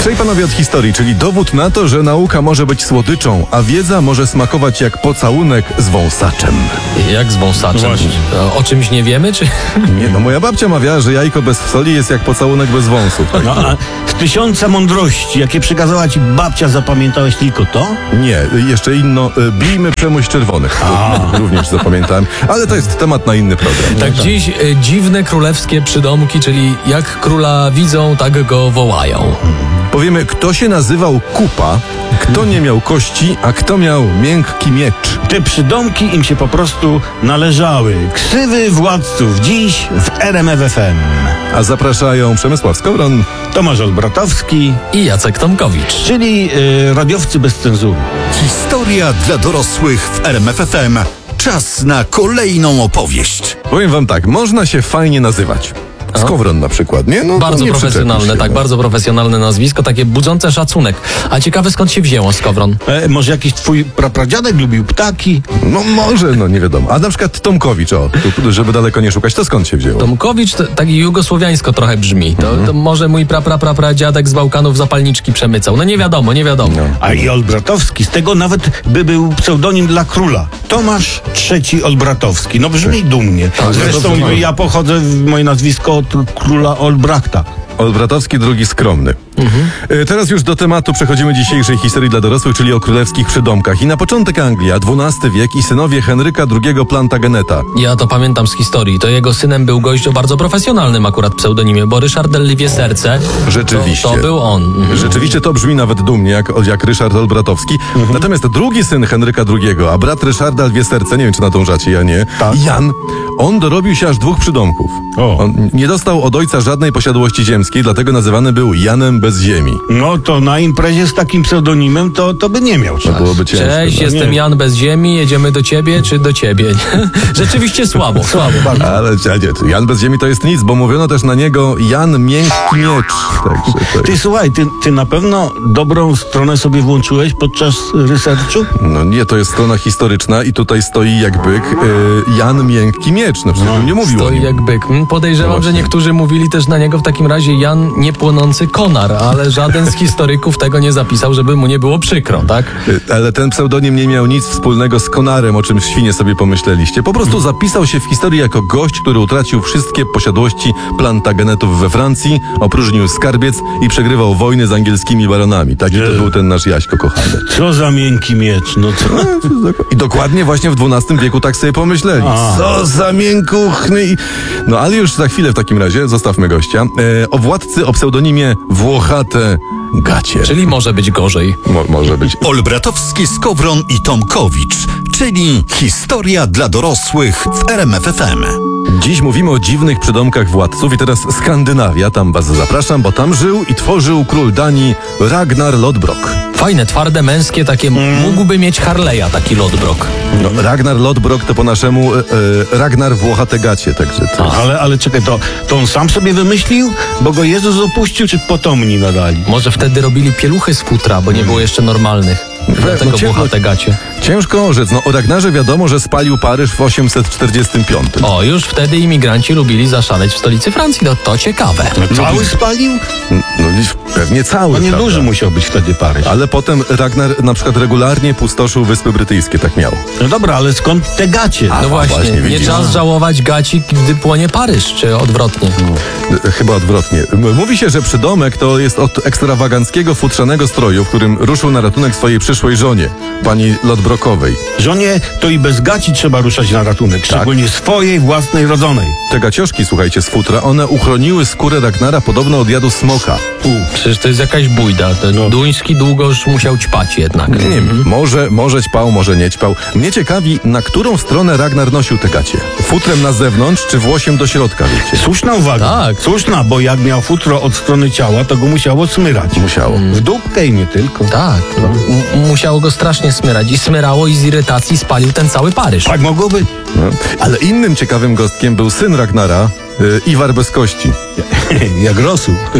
Trzej panowie od historii, czyli dowód na to, że nauka może być słodyczą, a wiedza może smakować jak pocałunek z wąsaczem. Jak z wąsaczem? Właśnie. O czymś nie wiemy, czy... Nie, no moja babcia mawiała, że jajko bez soli jest jak pocałunek bez wąsów. No, a z 1000 mądrości, jakie przekazała ci babcia, zapamiętałeś tylko to? Nie, jeszcze inno. Bijmy przemość czerwonych. Również zapamiętałem. Ale to jest temat na inny program. Tak dziś dziwne królewskie przydomki, czyli jak króla widzą, tak go wołają. Powiemy, kto się nazywał Kupa, kto nie miał kości, a kto miał miękki miecz. Te przydomki im się po prostu należały. Ksywy władców dziś w RMF FM. A zapraszają Przemysław Skowron, Tomasz Olbratowski, I Jacek Tomkowicz. czyli radiowcy bez cenzury. Historia dla dorosłych w RMF FM. Czas na kolejną opowieść. Powiem wam tak, można się fajnie nazywać. Skowron na przykład, nie? No, Bardzo nie profesjonalne, przyczepisz się, tak, no. bardzo profesjonalne nazwisko, takie budzące szacunek. A ciekawe, skąd się wzięło Skowron? Może jakiś twój prapradziadek lubił ptaki? No może, no nie wiadomo. A na przykład Tomkowicz, tu, żeby daleko nie szukać, to skąd się wzięło? Tomkowicz to tak jugosłowiańsko trochę brzmi. To może mój pradziadek z Bałkanów zapalniczki przemycał. No nie wiadomo. A i Olbratowski, z tego nawet by był pseudonim dla króla. Tomasz III Olbratowski. No brzmi dumnie. Zresztą dobrze. ja pochodzę, moje nazwisko od króla Olbrachta. Olbratowski, drugi skromny. Teraz już do tematu przechodzimy dzisiejszej historii dla dorosłych, czyli o królewskich przydomkach. I na początek Anglia, XII wiek i synowie Henryka II Plantageneta. Ja to pamiętam z historii. To jego synem był gość o bardzo profesjonalnym akurat pseudonimie, bo Ryszard Lwie Serce. Rzeczywiście. To był on. Rzeczywiście to brzmi nawet dumnie, jak Ryszard Olbratowski. Natomiast drugi syn Henryka II, a brat Ryszarda Lwie Serce, nie wiem czy nadążacie, ja nie, Tak. Jan, on dorobił się aż 2 przydomków. O. On nie dostał od ojca żadnej posiadłości ziemskiej, dlatego nazywany był Janem bez ziemi. No to na imprezie z takim pseudonimem to by nie miał To szans. byłoby ciężko. Cześć, no. jestem nie. Jan bez ziemi, jedziemy do ciebie czy do ciebie? Rzeczywiście słabo. Ale Jan bez ziemi to jest nic, bo mówiono też na niego Jan miękki miecz. Także to Ty jest... słuchaj, ty na pewno dobrą stronę sobie włączyłeś podczas researchu? No nie, to jest strona historyczna i tutaj stoi jak byk Jan miękki miecz. No przecież bym nie mówił o Stoi nim. jak byk. Podejrzewam, No że właśnie. niektórzy mówili też na niego w takim razie Jan niepłonący konar, ale żaden z historyków tego nie zapisał, żeby mu nie było przykro, tak? Ale ten pseudonim nie miał nic wspólnego z konarem, o czym świnie sobie pomyśleliście. Po prostu zapisał się w historii jako gość, który utracił wszystkie posiadłości Plantagenetów we Francji, opróżnił skarbiec i przegrywał wojny z angielskimi baronami. Taki to był ten nasz Jaśko kochany. Co za miękki miecz, no co? I dokładnie właśnie w XII wieku tak sobie pomyśleli. Co za miękuchny. No ale już za chwilę w takim razie, zostawmy gościa. O władcy o pseudonimie Włochate Gacie. Czyli może być gorzej. Może być. Olbratowski, Skowron i Tomkowicz, czyli historia dla dorosłych w RMF FM. Dziś mówimy o dziwnych przydomkach władców i teraz Skandynawia, tam was zapraszam, bo tam żył i tworzył król Danii Ragnar Lodbrok. Fajne, twarde, męskie, takie mógłby mieć Harley'a, taki Lodbrok. No, Ragnar Lodbrok to po naszemu Ragnar Włochate Gacie, także to... Ale czekaj, to on sam sobie wymyślił? Bo go Jezus opuścił, czy potomni nadali? Może wtedy robili pieluchy z futra, bo nie było jeszcze normalnych. Dlatego Włochate Gacie. Ciężko orzec. No, o Ragnarze wiadomo, że spalił Paryż w 845. O, już wtedy imigranci lubili zaszaleć w stolicy Francji. No to ciekawe. Cały spalił? No pewnie cały, No prawda? nieduży musiał być wtedy Paryż. Ale potem Ragnar na przykład regularnie pustoszył Wyspy Brytyjskie, tak miał. No dobra, ale skąd te gacie? No właśnie, właśnie, nie widzisz. czas żałować gaci, gdy płonie Paryż, czy odwrotnie. Chyba odwrotnie. Mówi się, że przydomek to jest od ekstrawaganckiego futrzanego stroju, w którym ruszył na ratunek swojej przyszłej żonie, pani Lodbrokowej. Żonie to i bez gaci trzeba ruszać na ratunek, szczególnie swojej własnej rodzonej. Te gacioszki, słuchajcie, z futra, one uchroniły skórę Ragnara podobno od jadu smoka. Przecież to jest jakaś bójda. Ten Duński długo już musiał ćpać jednak. Nie wiem, może ćpał, może nie ćpał. Mnie ciekawi, na którą stronę Ragnar nosił te gacie. Futrem na zewnątrz, czy włosiem do środka, wiecie? Słuszna uwaga. Tak. Słuszna, bo jak miał futro od strony ciała, to go musiało smyrać. Musiało. W dupkę i nie tylko. Tak, musiało go strasznie smyrać. I smyrało i z irytacji spalił ten cały Paryż. Tak mogło być. No. Ale innym ciekawym gostkiem był syn Ragnara, Iwar bez kości. Jak rosół.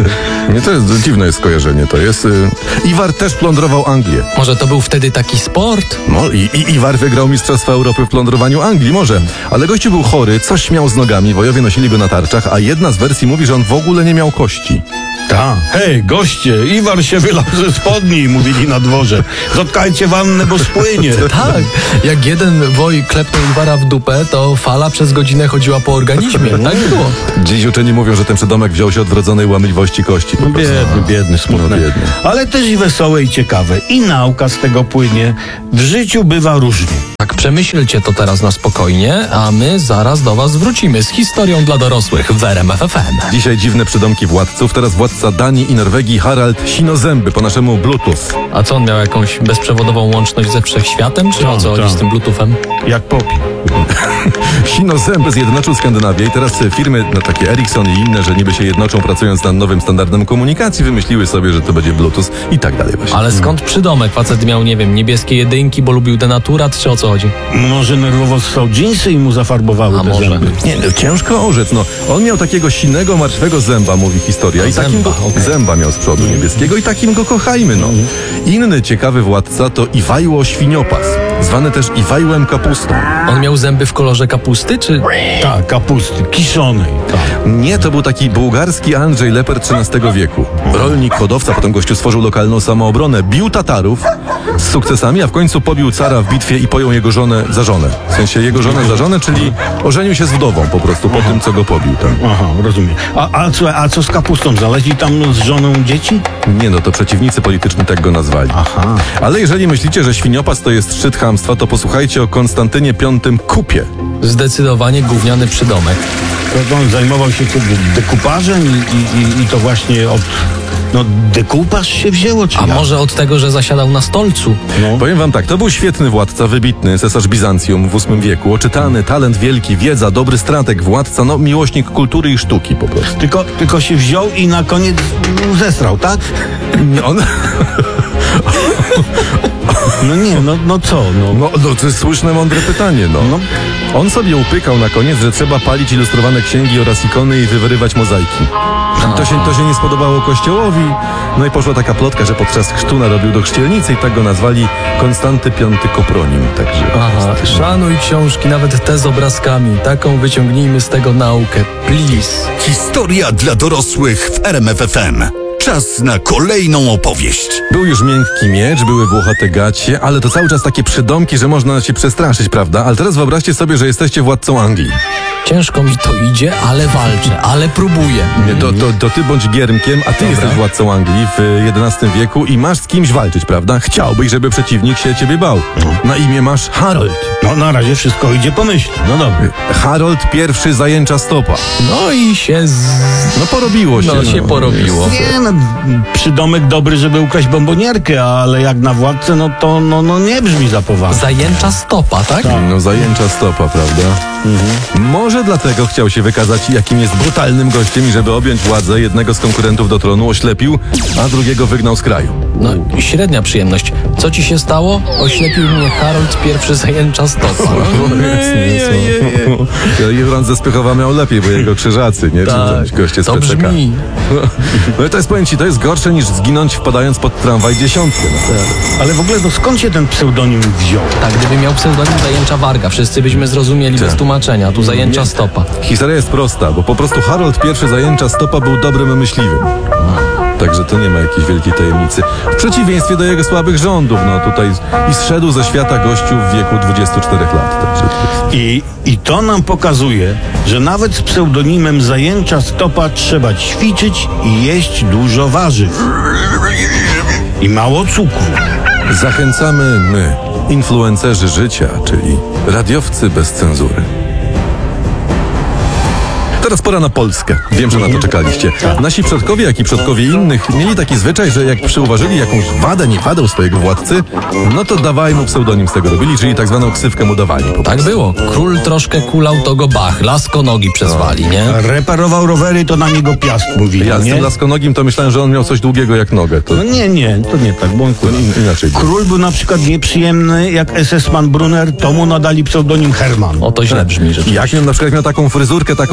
Nie, to jest dziwne jest skojarzenie. To jest... Iwar też plądrował Anglię. Może to był wtedy taki sport? No i Iwar wygrał Mistrzostwa Europy w plądrowaniu Anglii, może. Ale gościu był chory, coś miał z nogami, wojowie nosili go na tarczach, a jedna z wersji mówi, że on w ogóle nie miał kości. Ta. Hej, goście, Iwar się wylał ze spodni, mówili na dworze. Zotkajcie wannę, bo spłynie. Tak. Jak jeden woj klepnął Iwara w dupę, to fala przez godzinę chodziła po organizmie. Tak było. Dziś uczeni mówią, że ten przydomek wziął się od wrodzonej łamliwości kości. Po prostu. Biedny, smutny. No, biedny. Ale też i wesołe i ciekawe. I nauka z tego płynie. W życiu bywa różnie. Tak, przemyślcie to teraz na spokojnie, a my zaraz do was wrócimy z historią dla dorosłych w RMF FM. Dzisiaj dziwne przydomki władców, teraz władca Danii i Norwegii Harald Sinozęby, po naszemu Bluetooth. A co, on miał jakąś bezprzewodową łączność ze wszechświatem, czy o co chodzi z tym Bluetoothem? Jak popiół. Sinozęby zjednoczył Skandynawię i teraz firmy, no takie Ericsson i inne, że niby się jednoczą pracując nad nowym standardem komunikacji, wymyśliły sobie, że to będzie Bluetooth i tak dalej właśnie. Ale skąd przydomek? Facet miał, nie wiem, niebieskie jedynki, bo lubił denaturat, czy o co chodzi? Może nerwowo ssał dżinsy i mu zafarbowały A te może. zęby. Nie, no, ciężko orzec, no. On miał takiego sinego, martwego zęba, mówi historia. I takim Zęba, go, okej. zęba miał z przodu niebieskiego i takim go kochajmy, no. Inny ciekawy władca to Iwajło Świniopas, zwany też Iwajłem Kapustą. On miał zęby w kolorze kapusty, czy... Tak, kapusty, kiszonej. Tak. Nie, to był taki bułgarski Andrzej Leper XIII wieku. Rolnik, hodowca, potem gościu stworzył lokalną samoobronę, bił Tatarów z sukcesami, a w końcu pobił cara w bitwie i pojął jego żonę za żonę. W sensie jego żonę za żonę, czyli ożenił się z wdową po prostu po tym, co go pobił. Tam. Aha, rozumiem. A co z kapustą? Znaleźli tam z żoną dzieci? Nie, no to przeciwnicy polityczni tak go nazwali. Aha. Ale jeżeli myślicie, że świniopas to jest szczyt chamstwa, to posłuchajcie o Konstantynie V Kupie. Zdecydowanie gówniany przydomek. To on zajmował się dekupażem i to właśnie od... No, dekupaż się wzięło, czy A jak? może od tego, że zasiadał na stolcu? No. Powiem wam tak, to był świetny władca, wybitny, cesarz Bizancjum w VIII wieku, oczytany, talent wielki, wiedza, dobry strateg, władca, no miłośnik kultury i sztuki po prostu. Tylko się wziął i na koniec zestrał, tak? Nie, on... No nie, no co? No. No to jest słuszne, mądre pytanie, no. No. On sobie upykał na koniec, że trzeba palić ilustrowane księgi oraz ikony i wyrywać mozaiki. To się nie spodobało Kościołowi, no i poszła taka plotka, że podczas chrztu narobił do chrzcielnicy i tak go nazwali Konstanty V Kopronim, także... Aha, szanuj książki, nawet te z obrazkami. Taką wyciągnijmy z tego naukę, please. Historia dla dorosłych w RMF FM. Czas na kolejną opowieść. Był już miękki miecz, były włochate gacie, ale to cały czas takie przydomki, że można się przestraszyć, prawda? Ale teraz wyobraźcie sobie, że jesteście władcą Anglii. Ciężko mi to idzie, ale walczę, ale próbuję. Nie, to ty bądź giermkiem, a ty jesteś władcą Anglii w XI wieku i masz z kimś walczyć, prawda? Chciałbyś, żeby przeciwnik się ciebie bał. Na imię masz Harold. No na razie wszystko idzie po myśli. No dobra. Harold I zajęcza stopa. No i się No porobiło się. No się porobiło. Nie, no, przydomek dobry, żeby ukraść bombonierkę, ale jak na władcę, no to nie brzmi za poważnie. Zajęcza stopa, tak? No zajęcza stopa, prawda? Może dlatego chciał się wykazać, jakim jest brutalnym gościem i żeby objąć władzę, jednego z konkurentów do tronu oślepił, a drugiego wygnał z kraju. No, średnia przyjemność. Co ci się stało? Oślepił mnie Harold I zajęcza stopa. Irland ze Spychowa miał lepiej, bo jego krzyżacy, nie? Tak, Czy goście z to PCK. brzmi. No i to jest, powiem ci, to jest gorsze niż zginąć wpadając pod tramwaj dziesiątkę. No. Ale w ogóle to skąd się ten pseudonim wziął? Tak, gdyby miał pseudonim zajęcza warga, wszyscy byśmy zrozumieli bez tłumaczenia. Tu zajęcza stopa. Historia jest prosta, bo po prostu Harold I zajęcza stopa był dobrym myśliwym. Także to nie ma jakiejś wielkiej tajemnicy. W przeciwieństwie do jego słabych rządów, no tutaj i zszedł ze świata gościu w wieku 24 lat. Także to jest... I to nam pokazuje, że nawet z pseudonimem zajęcza stopa trzeba ćwiczyć i jeść dużo warzyw. I mało cukru. Zachęcamy my, influencerzy życia, czyli radiowcy bez cenzury. Teraz pora na Polskę. Wiem, że na to czekaliście. Nasi przodkowie, jak i przodkowie innych, mieli taki zwyczaj, że jak przyuważyli jakąś wadę, nie wadę u swojego władcy, no to dawali mu pseudonim z tego robili, czyli tak zwaną ksywkę mu dawali. Tak było. Król troszkę kulał, to go bach. Laskonogi przezwali, nie? Reperował rowery, to na niego piast mówili, Ja z nie? tym laskonogim to myślałem, że on miał coś długiego jak nogę. To No nie, to nie tak, bo on inaczej było. Król był na przykład nieprzyjemny, jak SS-man Brunner, to mu nadali pseudonim Herman. O, to źle brzmi rzeczywiście. Jak miał na przykład taką fryzurkę, taką bardziej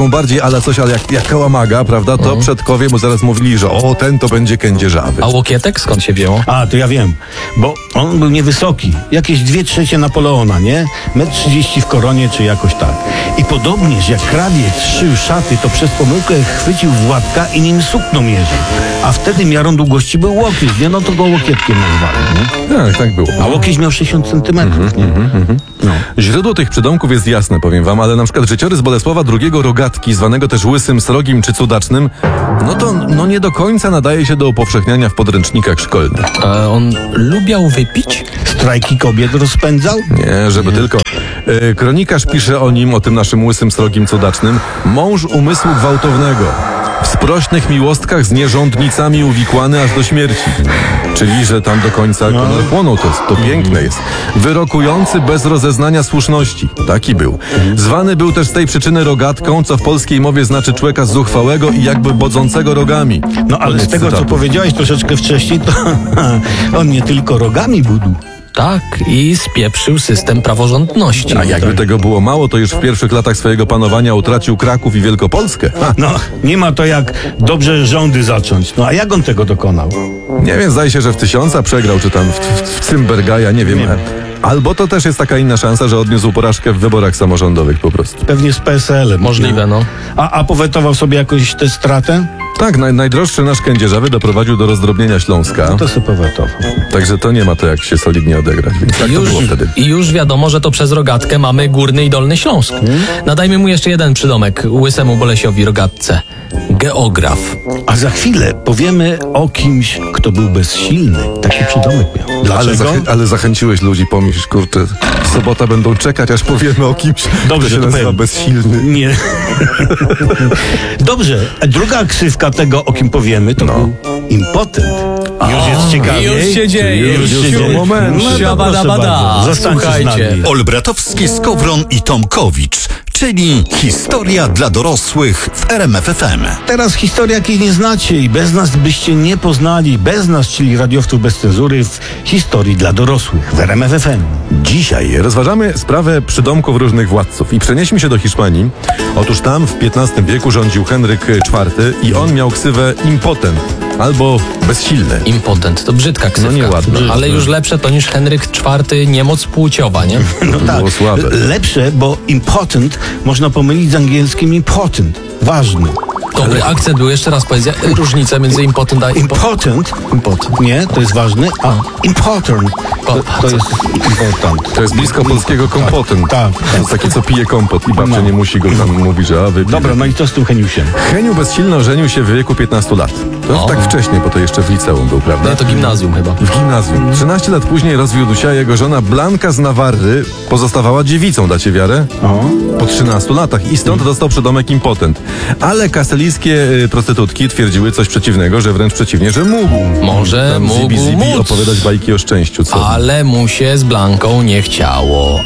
ale jak kałamaga, prawda, to przodkowie mu zaraz mówili, że o, ten to będzie kędzierzawy. A łokietek skąd się wzięło? A, to ja wiem, bo on był niewysoki, jakieś 2/3 Napoleona, nie? 1,30 m w koronie, czy jakoś tak. I podobnież jak krawiec szył szaty, to przez pomyłkę chwycił Władka i nim sukno mierzył. A wtedy miarą długości był łokieć, nie? No to go łokietkiem nazwali, nie? Tak było. A łokieć miał 60 centymetrów, nie? No. Źródło tych przydomków jest jasne, powiem wam, ale na przykład życiorys Bolesława II Rogatki, zwanego też Łysym, Srogim czy Cudacznym, no nie do końca nadaje się do upowszechniania w podręcznikach szkolnych. A on lubiał wypić? Strajki kobiet rozpędzał? Nie, żeby tylko. Kronikarz pisze o nim, o tym naszym Łysym, Srogim, Cudacznym, mąż umysłu gwałtownego, w sprośnych miłostkach z nierządnicami uwikłany aż do śmierci. Czyli, że tam do końca płonął, to piękne jest. Wyrokujący bez rozeznania słuszności. Taki był. Zwany był też z tej przyczyny rogatką, co w polskiej mowie znaczy człowieka zuchwałego i jakby bodzącego rogami. No ale Koniec z tego, co cytatu. powiedziałeś troszeczkę wcześniej, to on nie tylko rogami budł. Tak, i spieprzył system praworządności. A jakby tego było mało, to już w pierwszych latach swojego panowania utracił Kraków i Wielkopolskę. No, nie ma to jak dobrze rządy zacząć. No a jak on tego dokonał? Nie wiem, zdaje się, że w 1000 przegrał, czy tam w Cymbergaja, nie wiem. Albo to też jest taka inna szansa, że odniósł porażkę w wyborach samorządowych po prostu. Pewnie z PSL-em. Możliwe, no. A powetował sobie jakoś tę stratę? Tak, najdroższy nasz kędzierzawy doprowadził do rozdrobnienia Śląska. To sobie powetował. Także to nie ma to jak się solidnie odegrać, więc tak to było wtedy. I już wiadomo, że to przez Rogatkę mamy Górny i Dolny Śląsk. Nadajmy mu jeszcze jeden przydomek, Łysemu Bolesiowi Rogatce. Geograf. A za chwilę powiemy o kimś, kto był bezsilny. Taki przydomek miał. Dlaczego? Ale zachęciłeś ludzi, pomyśl, kurczę, w sobotę będą czekać, aż powiemy o kimś, Dobrze, kto się to nazywa powiem. bezsilny. Nie. Dobrze, druga ksywka tego, o kim powiemy, to był impotent. Już jest ciekawie. Już się dzieje. Już się dzieje. moment. No to Siabada, proszę bada. bardzo. Zostańcie z Słuchajcie. nami. Olbratowski, Skowron i Tomkowicz, czyli historia dla dorosłych w RMF FM. Teraz historia, jakiej nie znacie i bez nas byście nie poznali. Bez nas, czyli radiowców bez cenzury, w historii dla dorosłych w RMF FM. Dzisiaj rozważamy sprawę przydomków różnych władców i przenieśmy się do Hiszpanii. Otóż tam w XV wieku rządził Henryk IV i on miał ksywę impotent albo bezsilny. Impotent, to brzydka ksywka. No nieładne. Ale już lepsze to niż Henryk IV, niemoc płciowa, nie? No tak, Było słabe. lepsze, bo impotent można pomylić z angielskim important. Ważny. Dobry akcent był, jeszcze raz powiedz, różnica między impotent a Important, nie, to jest ważny, a important to jest important. To jest blisko polskiego kompotent. Tak. To jest taki, co pije kompot i babcia No. nie musi go tam mówić, że wypij. Dobra, no i co z tym Heniusiem? Heniu bezsilny ożenił się w wieku 15 lat. To tak wcześnie, bo to jeszcze w liceum był, prawda? Nie, to gimnazjum chyba. W gimnazjum. 13 lat później rozwiódł się, a jego żona Blanka z Nawarry pozostawała dziewicą, dacie wiarę? Po 13 latach i stąd dostał przydomek impotent. Ale kastelijskie prostytutki twierdziły coś przeciwnego, że wręcz przeciwnie, że mógł. Może Tam mógł zibi móc. opowiadać bajki o szczęściu, co? Ale mu się z Blanką nie chciało.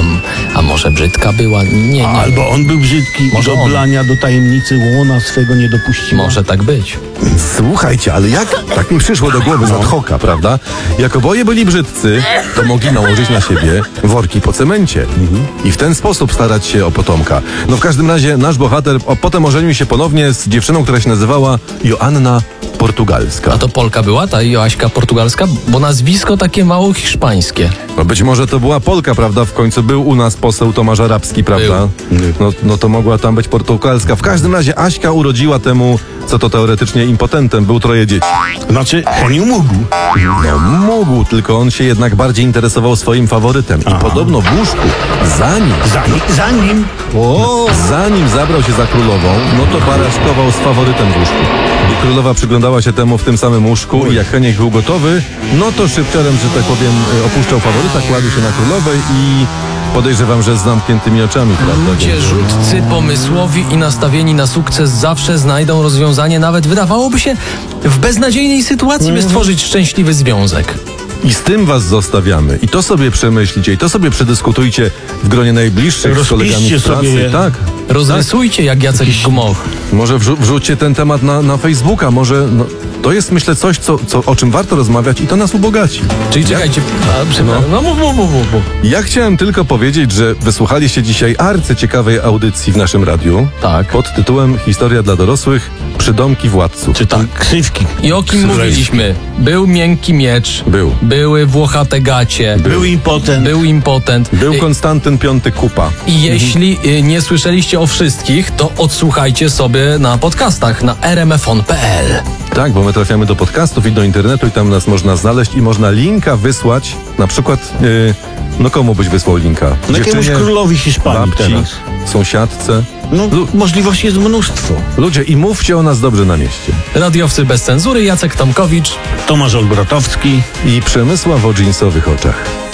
A może brzydka była? Nie. Albo on był brzydki Może i do on. blania do tajemnicy łona swego nie dopuścił. Może tak być. Słuchajcie, ale tak mi przyszło do głowy z ad hoca, prawda? Jak oboje byli brzydcy, to mogli nałożyć na siebie worki po cemencie i w ten sposób starać się o potomka. No w każdym razie nasz bohater potem ożenił się ponownie z dziewczyną, która się nazywała Joanna Portugalska. A to Polka była, ta Joaśka portugalska? Bo nazwisko takie mało hiszpańskie. No być może to była Polka, prawda? W końcu był u nas poseł Tomasz Arabski, prawda? No to mogła tam być portugalska. W każdym razie Aśka urodziła temu, co to teoretycznie impotentem, był 3 dzieci. Znaczy, Heniu mógł. No mógł, tylko on się jednak bardziej interesował swoim faworytem. I podobno w łóżku, zanim zabrał się za królową, no to baraszkował z faworytem w łóżku. I królowa przyglądała się temu w tym samym łóżku i jak Heniek był gotowy, no to szybciorem, że tak powiem, opuszczał faworyta, kładł się na królowej i podejrzewam, że z zamkniętymi oczami, prawda? Ludzie rzutcy, pomysłowi i nastawieni na sukces zawsze znajdą rozwiązanie, nawet wydawałoby się w beznadziejnej sytuacji, by stworzyć szczęśliwy związek. I z tym was zostawiamy. I to sobie przemyślicie, i to sobie przedyskutujcie w gronie najbliższych z kolegami Rozpiszcie z pracy. sobie. Tak. Rozrysujcie jak Jacek Gmoch. Może wrzućcie ten temat na Facebooka, może To jest, myślę, coś, o czym warto rozmawiać i to nas ubogaci. Czyli czekajcie, mów. Ja chciałem tylko powiedzieć, że wysłuchaliście dzisiaj arcyciekawej audycji w naszym radiu. Tak. Pod tytułem Historia dla dorosłych, przydomki władców. Czy tam ksywki. I o kim Sylwestra. mówiliśmy? Był miękki miecz. Był. Były włochate gacie. Był impotent. Był impotent. Był Konstantyn V Kupa. I jeśli nie słyszeliście o wszystkich, to odsłuchajcie sobie na podcastach na rmfon.pl. Tak, bo my trafiamy do podcastów i do internetu i tam nas można znaleźć i można linka wysłać. Na przykład, komu byś wysłał linka? No jakiemuś królowi Hiszpanii babci, teraz. sąsiadce. No, możliwości jest mnóstwo. Ludzie, i mówcie o nas dobrze na mieście. Radiowcy bez cenzury, Jacek Tomkowicz. Tomasz Olbratowski. I Przemysław o dżinsowych oczach.